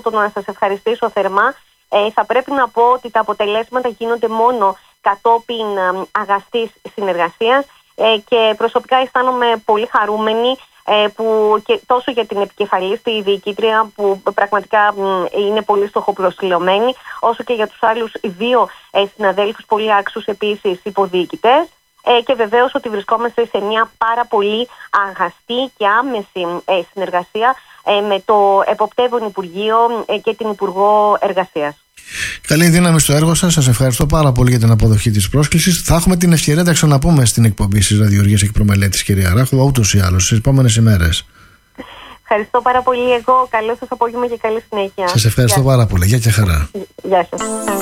το να σας ευχαριστήσω θερμά. Θα πρέπει να πω ότι τα αποτελέσματα γίνονται μόνο κατόπιν αγαστής συνεργασίας και προσωπικά αισθάνομαι πολύ χαρούμενη που και τόσο για την επικεφαλής, τη διοικήτρια που πραγματικά είναι πολύ στοχοπροσιλωμένη, όσο και για τους άλλους δύο συναδέλφους πολύ άξιους επίσης υποδιοικητές. Και βεβαίως ότι βρισκόμαστε σε μια πάρα πολύ αγαστή και άμεση συνεργασία με το εποπτεύον Υπουργείο και την Υπουργό Εργασίας. Καλή δύναμη στο έργο σας. Σας ευχαριστώ πάρα πολύ για την αποδοχή της πρόσκλησης. Θα έχουμε την ευκαιρία να ξαναπούμε στην εκπομπή της Ραδιοργίας Εκπρομελέτης, κυρία Ράχοβα, ούτως ή άλλως στις επόμενες ημέρες. Ευχαριστώ πάρα πολύ εγώ. Καλό σας απόγευμα και καλή συνέχεια. Σας ευχαριστώ πάρα πολύ. Γεια και χαρά. Γεια σας.